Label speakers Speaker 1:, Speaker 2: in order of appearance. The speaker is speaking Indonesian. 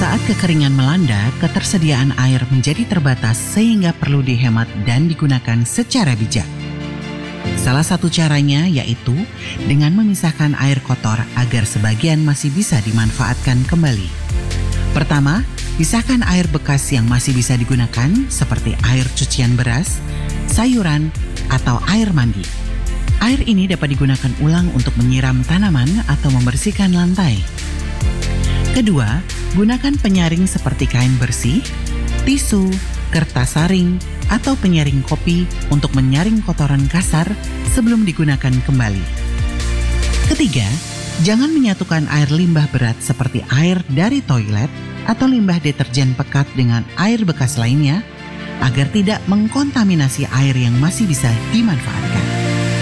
Speaker 1: Saat kekeringan melanda, ketersediaan air menjadi terbatas sehingga perlu dihemat dan digunakan secara bijak. Salah satu caranya yaitu dengan memisahkan air kotor agar sebagian masih bisa dimanfaatkan kembali. Pertama, pisahkan air bekas yang masih bisa digunakan seperti air cucian beras, sayuran, atau air mandi. Air ini dapat digunakan ulang untuk menyiram tanaman atau membersihkan lantai. Kedua, gunakan penyaring seperti kain bersih, tisu, kertas saring, atau penyaring kopi untuk menyaring kotoran kasar sebelum digunakan kembali. Ketiga, jangan menyatukan air limbah berat seperti air dari toilet atau limbah deterjen pekat dengan air bekas lainnya agar tidak mengkontaminasi air yang masih bisa dimanfaatkan.